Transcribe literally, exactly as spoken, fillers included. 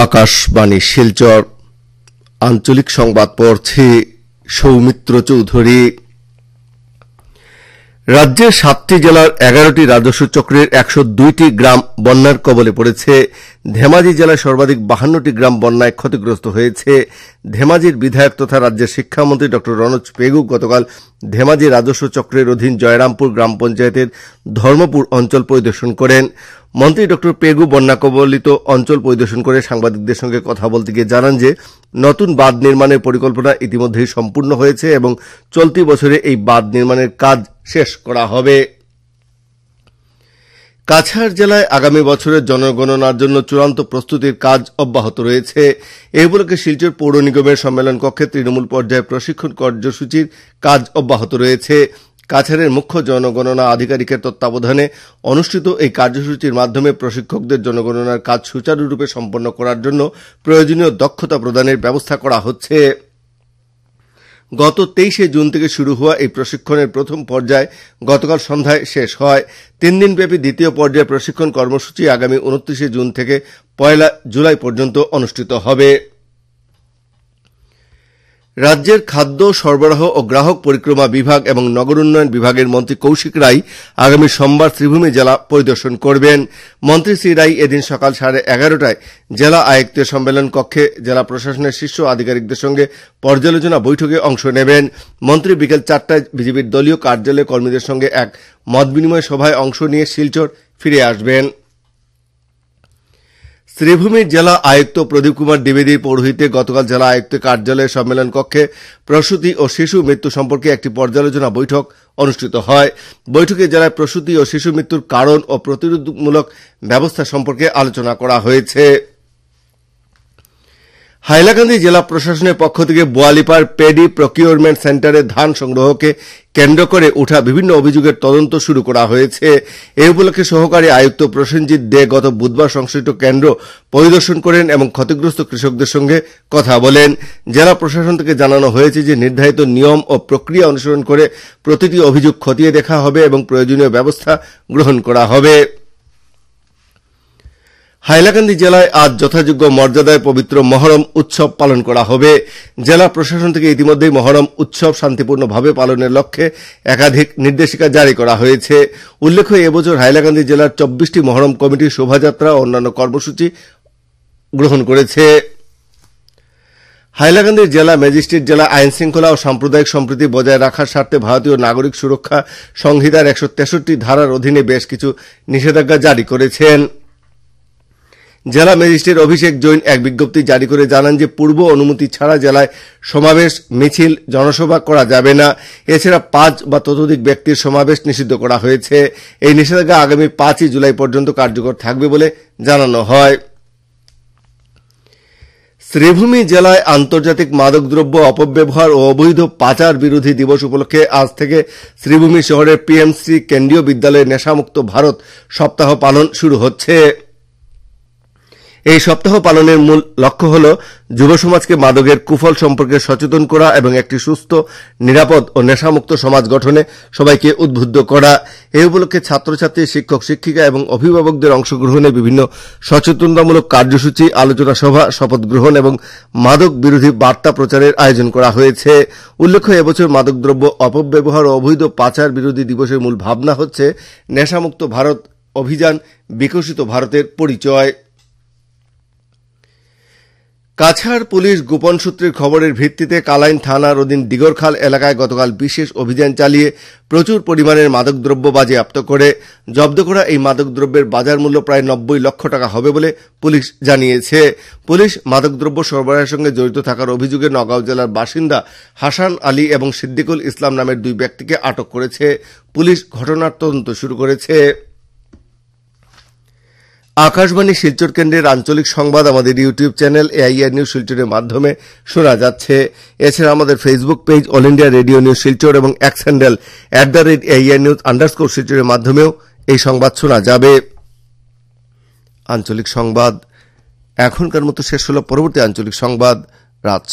আকাশবাণী শিলচর আঞ্চলিক সংবাদ পড়ছে সৌমিত্র চৌধুরী। রাজ্যের সাতটি জেলার এগারোটি রাজস্ব চক্রের একশো দুইটি গ্রাম বন্যার কবলে পড়েছে। ধেমাজি জেলায় সর্বাধিক বাহান্নটি গ্রাম বন্যায় ক্ষতিগ্রস্ত হয়েছে। ধেমাজির বিধায়ক তথা রাজ্যের শিক্ষামন্ত্রী ড রনোজ পেগু গতকাল ধেমাজি রাজস্ব চক্রের অধীন জয়রামপুর গ্রাম পঞ্চায়েতের ধর্মপুর অঞ্চল পরিদর্শন করেন। মন্ত্রী ড পেগু বন্যা কবলিত অঞ্চল পরিদর্শন করে সাংবাদিকদের সঙ্গে কথা বলতে গিয়ে জানান যে নতুন বাঁধ নির্মাণের পরিকল্পনা ইতিমধ্যেই সম্পূর্ণ হয়েছে এবং চলতি বছরে এই বাঁধ নির্মাণের কাজ শেষ করা হবে। কাছাড় জেলায় আগামী বছরের জনগণনার জন্য চূড়ান্ত প্রস্তুতির কাজ অব্যাহত রয়েছে। এই উপলক্ষে শিলচর পৌর নিগমের সম্মেলন কক্ষে তৃণমূল পর্যায়ে প্রশিক্ষণ কার্যসূচির কাজ অব্যাহত রয়েছে। কাছাড়ের মুখ্য জনগণনা আধিকারিকের তত্ত্বাবধানে অনুষ্ঠিত এই কার্যসূচির মাধ্যমে প্রশিক্ষকদের জনগণনার কাজ সুচারুরূপে সম্পন্ন করার জন্য প্রয়োজনীয় দক্ষতা প্রদানের ব্যবস্থা করা হচ্ছে। গত তেইশে জুন থেকে শুরু হওয়া এই প্রশিক্ষণের প্রথম পর্যায় গতকাল সন্ধ্যায় শেষ হয়। তিন দিনব্যাপী দ্বিতীয় পর্যায়ে প্রশিক্ষণ কর্মসূচি আগামী উনত্রিশে জুন থেকে পয়লা জুলাই পর্যন্ত অনুষ্ঠিত হবে। রাজ্যের খাদ্য সরবরাহ ও গ্রাহক পরিক্রমা বিভাগ এবং নগর উন্নয়ন বিভাগের মন্ত্রী কৌশিক রায় আগামী সোমবার শ্রীভূমি জেলা পরিদর্শন করবেন। মন্ত্রী শ্রী রায় এদিন সকাল সাড়ে এগারোটায় জেলা আয়ুক্তের সম্মেলন কক্ষে জেলা প্রশাসনের শীর্ষ আধিকারিকদের সঙ্গে পর্যালোচনা বৈঠকে অংশ নেবেন। মন্ত্রী বিকেল চারটায় বিজেপির দলীয় কার্যালয়ে কর্মীদের সঙ্গে এক মতবিনিময় সভায় অংশ নিয়ে শিলচর ফিরে আসবেন। শ্রীভূমির জেলা আয়ুক্ত প্রদীপ কুমার দ্বিবেদীর পৌরোহিত্যে গতকাল জেলা আয়ুক্তের কার্যালয়ের সম্মেলন কক্ষে প্রসূতি ও শিশু মৃত্যু সম্পর্কে একটি পর্যালোচনা বৈঠক অনুষ্ঠিত হয়। বৈঠকে জেলায় প্রসূতি ও শিশু মৃত্যুর কারণ ও প্রতিরোধমূলক ব্যবস্থা সম্পর্কে আলোচনা করা হয়েছে। হাইলাকান্দি জেলা প্রশাসনের পক্ষ থেকে বোয়ালিপার পেডি প্রকিউরমেন্ট সেন্টারে ধান সংগ্রহকে কেন্দ্র করে উঠা বিভিন্ন অভিযোগের তদন্ত শুরু করা হয়েছে। এই উপলক্ষে সহকারী আয়ুক্ত প্রসেনজিৎ দে গত বুধবার সংশ্লিষ্ট কেন্দ্র পরিদর্শন করেন এবং ক্ষতিগ্রস্ত কৃষকদের সঙ্গে কথা বলেন। জেলা প্রশাসন থেকে জানানো হয়েছে যে নির্ধারিত নিয়ম ও প্রক্রিয়া অনুসরণ করে প্রতিটি অভিযোগ খতিয়ে দেখা হবে এবং প্রয়োজনীয় ব্যবস্থা গ্রহণ করা হবে। হাইলাকান্দি জেলায় আজ যথাযোগ্য মর্যাদায় পবিত্র মহরম উৎসব পালন করা হবে। জেলা প্রশাসন থেকে ইতিমধ্যেই মহরম উৎসব শান্তিপূর্ণভাবে পালনের লক্ষ্যে একাধিক নির্দেশিকা জারি করা হয়েছে। উল্লেখ্য এবছর হাইলাকান্দি জেলার চব্বিশটি মহরম কমিটি শোভাযাত্রা ও অন্যান্য কর্মসূচি গ্রহণ করেছে। হাইলাকান্দির জেলা ম্যাজিস্ট্রেট জেলা আইন শৃঙ্খলা ও সাম্প্রদায়িক সম্প্রীতি বজায় রাখার স্বার্থে ভারতীয় নাগরিক সুরক্ষা সংহিতার একশো তেষট্টি ধারার অধীনে বেশ কিছু নিষেধাজ্ঞা জারি করেছেন। জেলা ম্যাজিস্ট্রেট অভিষেক জৈন এক বিজ্ঞপ্তি জারি করে জানান যে পূর্ব অনুমতি ছাড়া জেলায় সমাবেশ, মিছিল, জনসভা করা যাবে না। এছাড়া পাঁচ বা ততোধিক ব্যক্তির সমাবেশ নিষিদ্ধ করা হয়েছে। এই নিষেধাজ্ঞা আগামী পাঁচই জুলাই পর্যন্ত কার্যকর থাকবে বলে জানানো হয়। শ্রীভূমি জেলায় আন্তর্জাতিক মাদকদ্রব্য অপব্যবহার ও অবৈধ পাচার বিরোধী দিবস উপলক্ষে আজ থেকে শ্রীভূমি শহরের পিএমসি কেন্দ্রীয় বিদ্যালয়ে নেশামুক্ত ভারত সপ্তাহ পালন শুরু হচ্ছে। এই সপ্তাহ পালনের মূল লক্ষ্য হল যুব সমাজকে মাদকের কুফল সম্পর্কে সচেতন করা এবং একটি সুস্থ, নিরাপদ ও নেশামুক্ত সমাজ গঠনে সবাইকে উদ্বুদ্ধ করা। এই উপলক্ষে ছাত্রছাত্রী, শিক্ষক শিক্ষিকা এবং অভিভাবকদের অংশগ্রহণে বিভিন্ন সচেতনতামূলক কার্যসূচি, আলোচনা সভা, শপথ গ্রহণ এবং মাদক বিরোধী বার্তা প্রচারের আয়োজন করা হয়েছে। উল্লেখ্য এবছর মাদকদ্রব্য অপব্যবহার ও অবৈধ পাচার বিরোধী দিবসের মূল ভাবনা হচ্ছে নেশামুক্ত ভারত অভিযান, বিকশিত ভারতের পরিচয়। কাছাড় পুলিশ গোপন সূত্রের খবরের ভিত্তিতে কালাইন থানার অধীন দিগরখাল এলাকায় গতকাল বিশেষ অভিযান চালিয়ে প্রচুর পরিমাণের মাদকদ্রব্য বাজেয়াপ্ত করে। জব্দ করা এই মাদকদ্রব্যের বাজার মূল্য প্রায় নব্বই লক্ষ টাকা হবে বলে পুলিশ জানিয়েছে। পুলিশ মাদকদ্রব্য সরবরাহের সঙ্গে জড়িত থাকার অভিযোগে নগাঁও জেলার বাসিন্দা হাসান আলী এবং সিদ্দিকুল ইসলাম নামের দুই ব্যক্তিকে আটক করেছে। পুলিশ ঘটনার তদন্ত শুরু করেছে। আকাশবাণী শিলচর কেন্দ্রের আঞ্চলিক সংবাদ আমাদের ইউটিউব চ্যানেল এআইআর নিউজ শিলচরের মাধ্যমে শোনা যাচ্ছে। এছাড়া আমাদের Facebook page all India radio news Silchar এবং x handle at the rate AIR news underscore শিলচরের মাধ্যমেও এই সংবাদ শোনা যাবে। আঞ্চলিক সংবাদ এখনকার মতো শেষ হল। পরবর্তী আঞ্চলিক সংবাদ রাত